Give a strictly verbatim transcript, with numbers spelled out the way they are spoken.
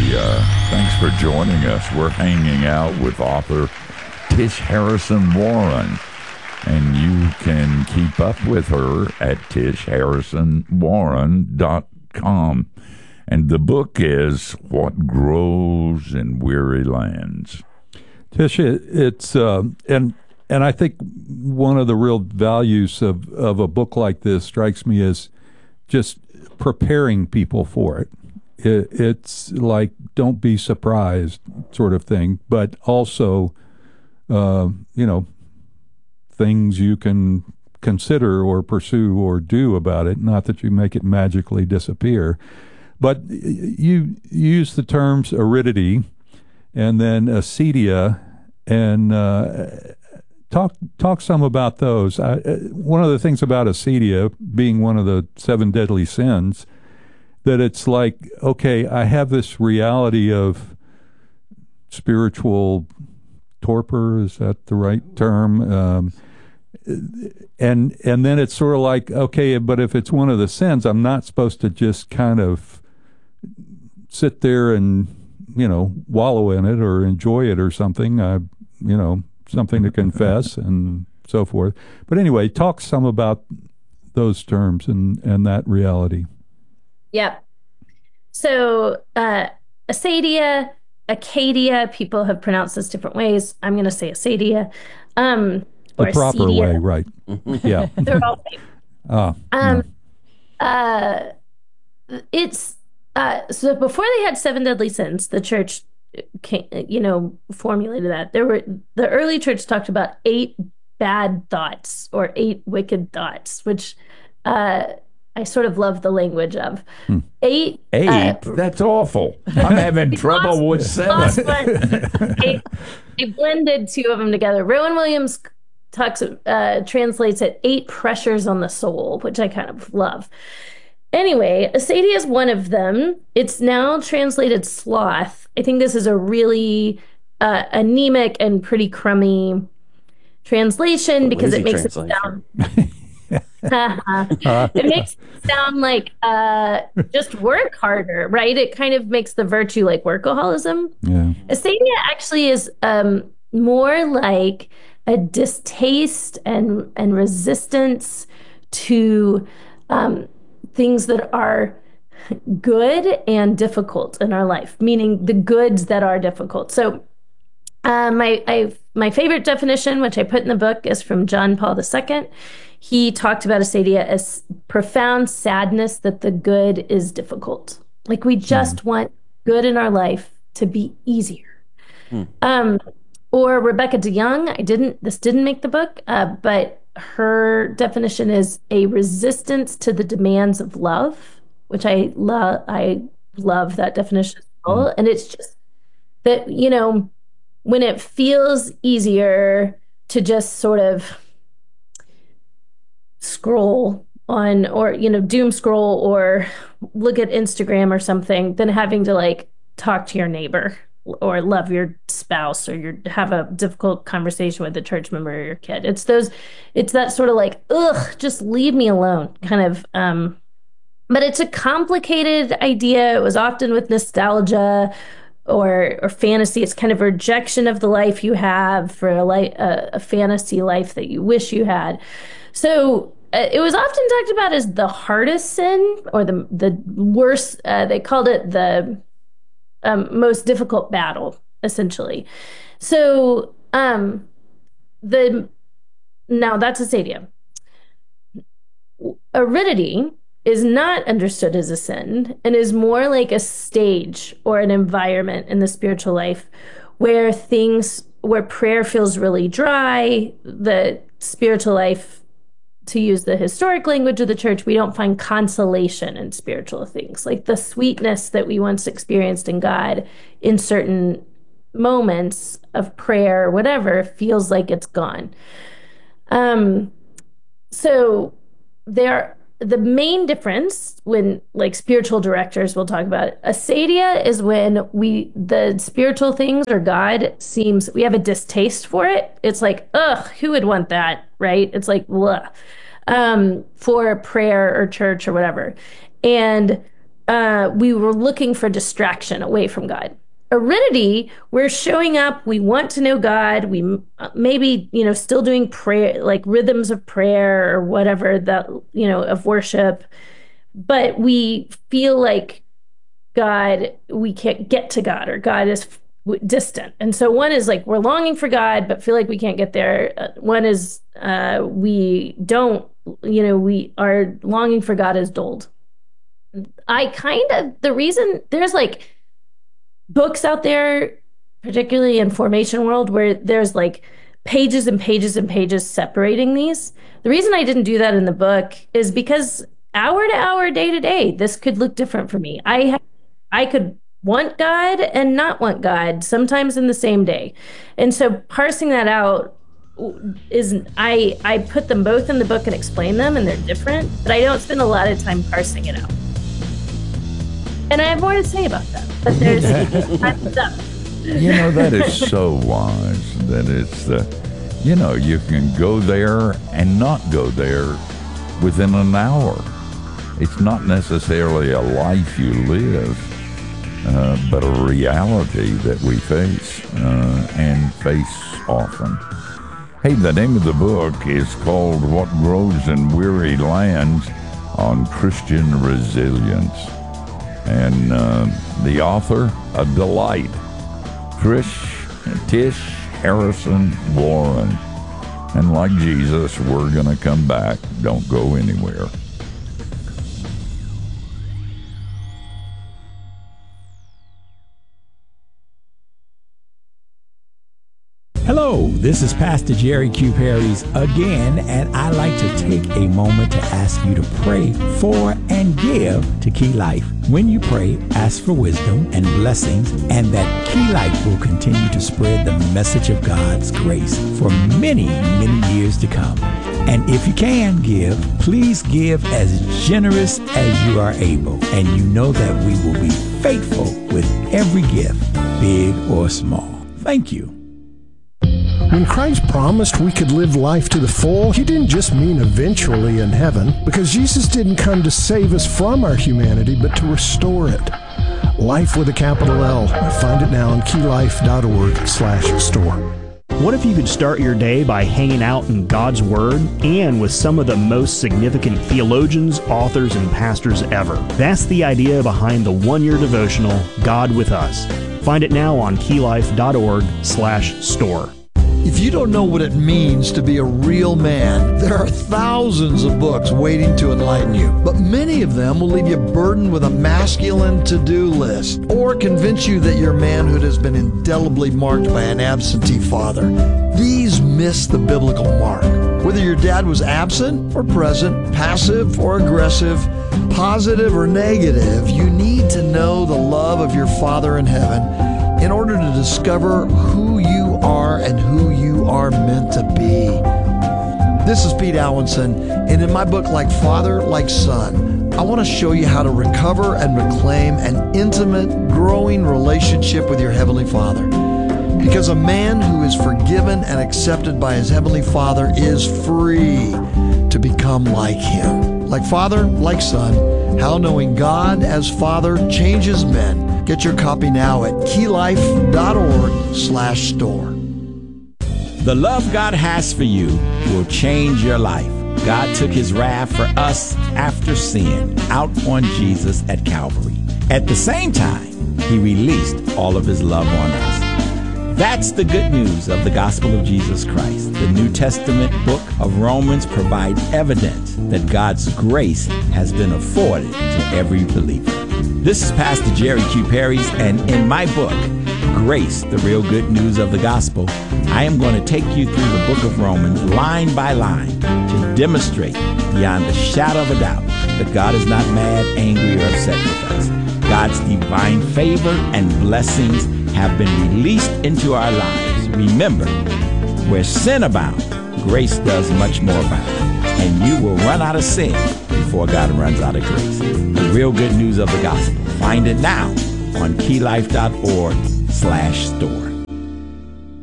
Uh, thanks for joining us. We're hanging out with author Tish Harrison Warren, and you can keep up with her at tish harrison warren dot com. And the book is What Grows in Weary Lands. Tish, it, it's uh, and and I think one of the real values of, of a book like this strikes me as just preparing people for it. it. It's like, don't be surprised sort of thing, but also, uh, you know, things you can consider or pursue or do about it. Not that you make it magically disappear, but you use the terms aridity and then acedia, and uh, talk talk some about those. I, one of the things about acedia being one of the seven deadly sins, that it's like, okay, I have this reality of spiritual torpor. Is that the right term? Um, and and then it's sort of like, okay, but if it's one of the sins, I'm not supposed to just kind of sit there and, you know, wallow in it or enjoy it or something. I, you know, something to confess and so forth. But anyway, talk some about those terms and, and that reality. Yep. So, uh, acedia, Acadia, people have pronounced this different ways. I'm going to say acedia. Um, the or proper acedia. way, right. Yeah. They're all same. Ah, Um, no. uh, it's, uh, so before they had seven deadly sins, the church, came, you know, formulated that. There were, the early church talked about eight bad thoughts or eight wicked thoughts, which, uh, I sort of love the language of. Hmm. Eight. Eight? Uh, That's awful. I'm having trouble with seven. They, they blended two of them together. Rowan Williams talks, uh, translates it eight pressures on the soul, which I kind of love. Anyway, acedia is one of them. It's now translated sloth. I think this is a really uh, anemic and pretty crummy translation because it makes translation. it sound... uh, it makes it sound like uh, just work harder, right? It kind of makes the virtue like workaholism. Yeah. Acedia actually is um, more like a distaste and and resistance to um, things that are good and difficult in our life, meaning the goods that are difficult. So uh, my I, my favorite definition, which I put in the book, is from John Paul the Second. He talked about acedia as profound sadness that the good is difficult. Like we just mm. want good in our life to be easier. Mm. Um, or Rebecca DeYoung, I didn't, this didn't make the book, uh, but her definition is a resistance to the demands of love, which I love. I love that definition as well. Mm. And it's just that, you know, when it feels easier to just sort of scroll on, or, you know, doom scroll or look at Instagram or something, than having to like talk to your neighbor or love your spouse or your have a difficult conversation with a church member or your kid. It's those, it's that sort of like, ugh, just leave me alone kind of, um, but it's a complicated idea. It was often with nostalgia or or fantasy. It's kind of a rejection of the life you have for a, li- a, a fantasy life that you wish you had. So uh, it was often talked about as the hardest sin or the the worst. Uh, they called it the um, most difficult battle, essentially. So um, the now that's acedia. Aridity is not understood as a sin and is more like a stage or an environment in the spiritual life where things, where prayer feels really dry, the spiritual life, to use the historic language of the church, we don't find consolation in spiritual things. Like the sweetness that we once experienced in God in certain moments of prayer or whatever feels like it's gone. Um, so there the main difference when like spiritual directors will talk about it, acedia is when we, the spiritual things or God seems, we have a distaste for it. It's like, ugh, who would want that? Right. It's like, bleh, um, for prayer or church or whatever. And, uh, we were looking for distraction away from God. Aridity, we're showing up, we want to know God, we maybe, you know, still doing prayer, like rhythms of prayer or whatever, that, you know, of worship, but we feel like God, we can't get to God, or God is f- distant. And so one is like, we're longing for God, but feel like we can't get there. Uh, one is uh, we don't, you know, we are longing for God is dulled. I kind of, the reason there's like books out there, particularly in formation world, where there's like pages and pages and pages separating these. The reason I didn't do that in the book is because hour to hour, day to day, this could look different for me. I have I could want God and not want God sometimes in the same day. And so parsing that out is, I, I put them both in the book and explain them, and they're different, but I don't spend a lot of time parsing it out. And I have more to say about that, but there's stuff. You know, that is so wise that it's, uh, you know, you can go there and not go there within an hour. It's not necessarily a life you live. Uh, but a reality that we face uh, and face often. Hey, the name of the book is called What Grows in Weary Lands on Christian Resilience. And uh, the author, a delight, Trish, Tish Harrison Warren. And like Jesus, we're going to come back. Don't go anywhere. Hello, this is Pastor Jerry Q. Perry's again, and I like to take a moment to ask you to pray for and give to Key Life. When you pray, ask for wisdom and blessings, and that Key Life will continue to spread the message of God's grace for many, many years to come. And if you can give, please give as generous as you are able, and you know that we will be faithful with every gift, big or small. Thank you. When Christ promised we could live life to the full, he didn't just mean eventually in heaven, because Jesus didn't come to save us from our humanity, but to restore it. Life with a capital L. Find it now on keylife.org slash store. What if you could start your day by hanging out in God's Word and with some of the most significant theologians, authors, and pastors ever? That's the idea behind the one-year devotional, God with Us. Find it now on keylife.org slash store. If you don't know what it means to be a real man, there are thousands of books waiting to enlighten you, but many of them will leave you burdened with a masculine to-do list or convince you that your manhood has been indelibly marked by an absentee father. These miss the biblical mark. Whether your dad was absent or present, passive or aggressive, positive or negative, you need to know the love of your Father in heaven in order to discover who you are and who you are meant to be. This is Pete Alwinson, and in my book, Like Father, Like Son, I want to show you how to recover and reclaim an intimate, growing relationship with your Heavenly Father. Because a man who is forgiven and accepted by his Heavenly Father is free to become like Him. Like Father, Like Son, How Knowing God as Father Changes Men. Get your copy now at keylife.org slash store. The love God has for you will change your life. God took His wrath for us after sin out on Jesus at Calvary. At the same time, He released all of His love on us. That's the good news of the gospel of Jesus Christ. The New Testament book of Romans provides evidence that God's grace has been afforded to every believer. This is Pastor Jerry Q. Perry's, and in my book, Grace, the Real Good News of the Gospel, I am going to take you through the book of Romans line by line to demonstrate beyond a shadow of a doubt that God is not mad, angry, or upset with us. God's divine favor and blessings have been released into our lives. Remember, where sin abounds, grace does much more abound. And you will run out of sin before God runs out of grace. The Real Good News of the Gospel. Find it now on keylife.org slash store.